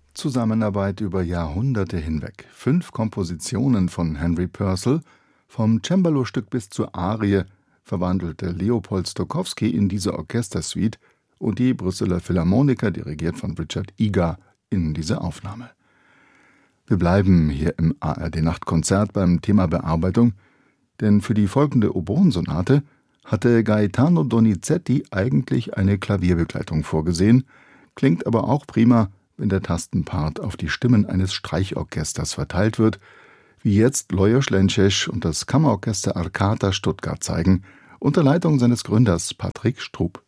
Zusammenarbeit über Jahrhunderte hinweg. 5 Kompositionen von Henry Purcell, vom Cembalo-Stück bis zur Arie, verwandelte Leopold Stokowski in diese Orchestersuite und die Brüsseler Philharmoniker, dirigiert von Richard Egar, in diese Aufnahme. Wir bleiben hier im ARD-Nachtkonzert beim Thema Bearbeitung, denn für die folgende Oboensonate hatte Gaetano Donizetti eigentlich eine Klavierbegleitung vorgesehen, klingt aber auch prima, wenn der Tastenpart auf die Stimmen eines Streichorchesters verteilt wird, wie jetzt Lajos Lences und das Kammerorchester Arcata Stuttgart zeigen, unter Leitung seines Gründers Patrick Strupp.